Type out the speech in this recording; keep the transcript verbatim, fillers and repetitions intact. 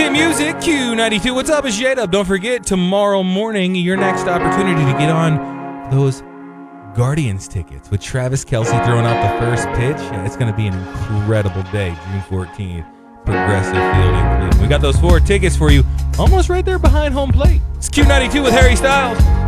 Hit Music, Q ninety-two. What's up, it's J-Dub. Don't forget, tomorrow morning, your next opportunity to get on those Guardians tickets with Travis Kelce throwing out the first pitch. Yeah, it's going to be an incredible day, June fourteenth, Progressive Field in Cleveland. We got those four tickets for you, almost right there behind home plate. It's Q ninety-two with Harry Styles.